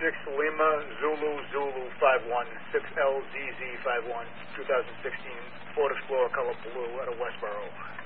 Lima Zulu Zulu 51, 6LZZ 51, 2016 Ford Explorer color blue out of Westboro.